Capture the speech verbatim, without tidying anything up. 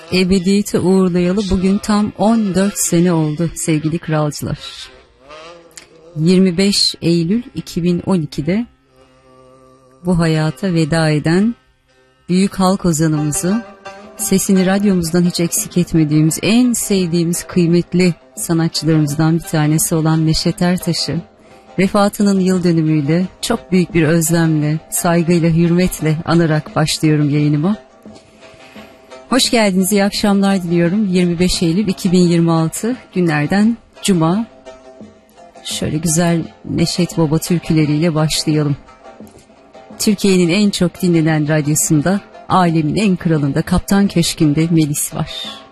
Ebediyete uğurlayalı bugün tam on dört sene oldu sevgili kralcılar. yirmi beş Eylül iki bin on ikide bu hayata veda eden büyük halk ozanımızı, sesini radyomuzdan hiç eksik etmediğimiz, en sevdiğimiz kıymetli sanatçılarımızdan bir tanesi olan Neşet Ertaş'ı vefatının yıl dönümüyle çok büyük bir özlemle, saygıyla, hürmetle anarak başlıyorum yayınıma. Hoş geldiniz, iyi akşamlar diliyorum. yirmi beş Eylül iki bin yirmi altı günlerden Cuma. Şöyle güzel Neşet Baba türküleriyle başlayalım. Türkiye'nin en çok dinlenen radyosunda, alemin en kralında, Kaptan Köşkü'nde Melis var.